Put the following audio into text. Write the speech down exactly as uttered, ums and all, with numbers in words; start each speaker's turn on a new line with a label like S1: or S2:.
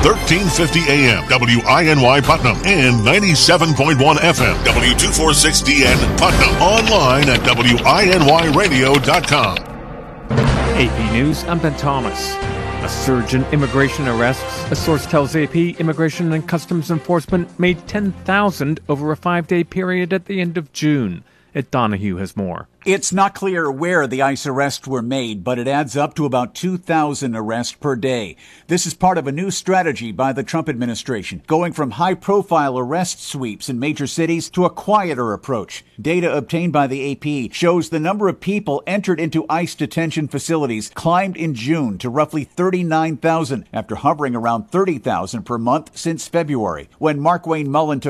S1: thirteen fifty A M, W I N Y Putnam, and ninety-seven point one F M, W two forty-six D N Putnam. Online at W I N Y radio dot com.
S2: A P News, I'm Ben Thomas. A surge in immigration arrests. A source tells A P Immigration and Customs Enforcement made ten thousand over a five-day period at the end of June. Ed Donahue has more.
S3: It's not clear where the ICE arrests were made, but it adds up to about two thousand arrests per day. This is part of a new strategy by the Trump administration, going from high-profile arrest sweeps in major cities to a quieter approach. Data obtained by the A P shows the number of people entered into ICE detention facilities climbed in June to roughly thirty-nine thousand, after hovering around thirty thousand per month since February, when Markwayne Mullin took